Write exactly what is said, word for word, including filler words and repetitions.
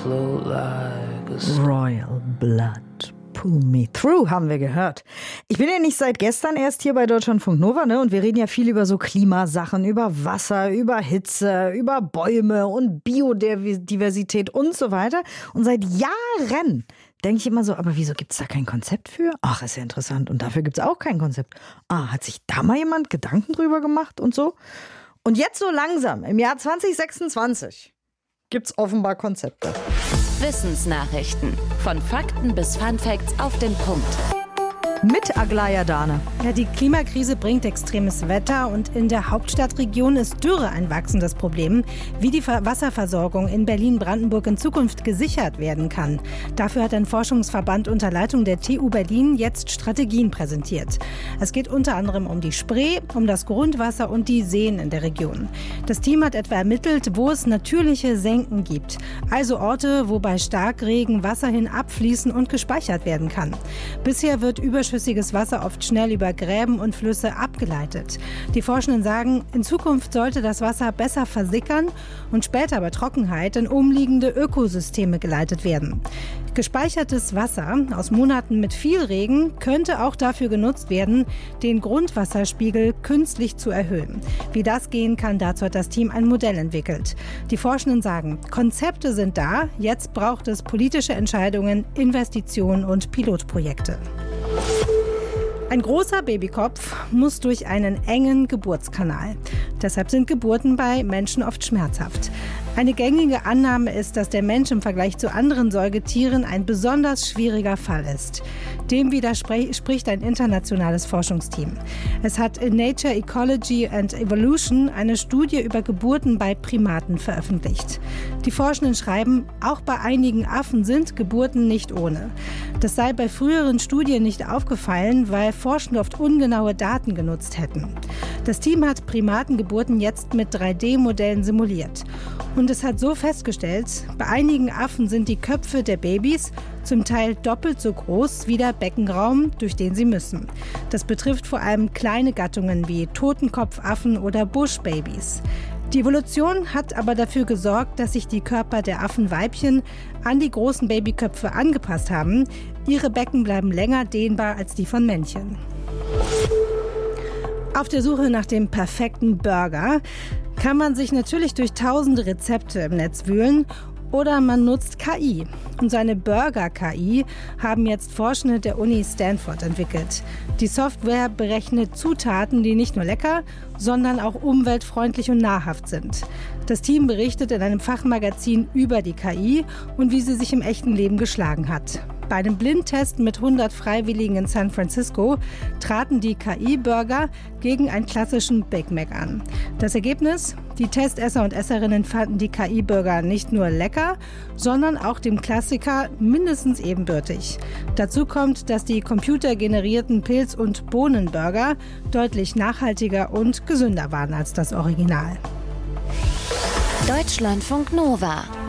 float like a star. Royal Blood. Pull Me Through haben wir gehört. Ich bin ja nicht seit gestern erst hier bei Deutschlandfunk Nova, ne? Und wir reden ja viel über so Klimasachen, über Wasser, über Hitze, über Bäume und Biodiversität und so weiter. Und seit Jahren denke ich immer so, aber wieso gibt es da kein Konzept für? Ach, ist ja interessant. Und dafür gibt es auch kein Konzept. Ah, hat sich da mal jemand Gedanken drüber gemacht und so? Und jetzt so langsam, im Jahr zwanzig sechsundzwanzig, gibt es offenbar Konzepte. Wissensnachrichten. Von Fakten bis Funfacts auf den Punkt. Mit Aglaya Dane. Ja, die Klimakrise bringt extremes Wetter und in der Hauptstadtregion ist Dürre ein wachsendes Problem. Wie die Wasserversorgung in Berlin-Brandenburg in Zukunft gesichert werden kann. Dafür hat ein Forschungsverband unter Leitung der T U Berlin jetzt Strategien präsentiert. Es geht unter anderem um die Spree, um das Grundwasser und die Seen in der Region. Das Team hat etwa ermittelt, wo es natürliche Senken gibt. Also Orte, wo bei Starkregen Wasser hin abfließen und gespeichert werden kann. Bisher wird überschüssiges Wasser oft schnell über Gräben und Flüsse abgeleitet. Die Forschenden sagen, in Zukunft sollte das Wasser besser versickern und später bei Trockenheit in umliegende Ökosysteme geleitet werden. Gespeichertes Wasser aus Monaten mit viel Regen könnte auch dafür genutzt werden, den Grundwasserspiegel künstlich zu erhöhen. Wie das gehen kann, dazu hat das Team ein Modell entwickelt. Die Forschenden sagen, Konzepte sind da, jetzt braucht es politische Entscheidungen, Investitionen und Pilotprojekte. Ein großer Babykopf muss durch einen engen Geburtskanal. Deshalb sind Geburten bei Menschen oft schmerzhaft. Eine gängige Annahme ist, dass der Mensch im Vergleich zu anderen Säugetieren ein besonders schwieriger Fall ist. Dem widerspricht ein internationales Forschungsteam. Es hat in Nature Ecology and Evolution eine Studie über Geburten bei Primaten veröffentlicht. Die Forschenden schreiben, auch bei einigen Affen sind Geburten nicht ohne. Das sei bei früheren Studien nicht aufgefallen, weil Forschende oft ungenaue Daten genutzt hätten. Das Team hat Primatengeburten jetzt mit drei D Modellen simuliert. Und es hat so festgestellt, bei einigen Affen sind die Köpfe der Babys zum Teil doppelt so groß wie der Beckenraum, durch den sie müssen. Das betrifft vor allem kleine Gattungen wie Totenkopfaffen oder Buschbabys. Die Evolution hat aber dafür gesorgt, dass sich die Körper der Affenweibchen an die großen Babyköpfe angepasst haben. Ihre Becken bleiben länger dehnbar als die von Männchen. Auf der Suche nach dem perfekten Burger kann man sich natürlich durch tausende Rezepte im Netz wühlen oder man nutzt K I. Und so eine Burger-K I haben jetzt Forschende der Uni Stanford entwickelt. Die Software berechnet Zutaten, die nicht nur lecker, sondern auch umweltfreundlich und nahrhaft sind. Das Team berichtet in einem Fachmagazin über die K I und wie sie sich im echten Leben geschlagen hat. Bei einem Blindtest mit hundert Freiwilligen in San Francisco traten die K I-Burger gegen einen klassischen Big Mac an. Das Ergebnis? Die Testesser und Esserinnen fanden die K I-Burger nicht nur lecker, sondern auch dem Klassiker mindestens ebenbürtig. Dazu kommt, dass die computergenerierten Pilz- und Bohnenburger deutlich nachhaltiger und gesünder waren als das Original. Deutschlandfunk Nova.